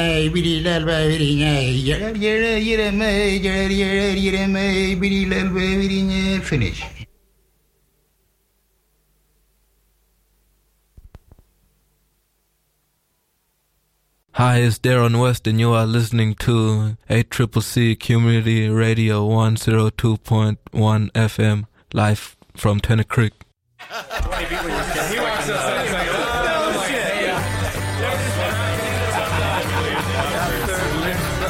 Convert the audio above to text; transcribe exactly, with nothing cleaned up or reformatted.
Finish. Hi, it's Darren West, and you are listening to A C C C Community Radio one oh two point one F M, live from Tennant Creek. He wants us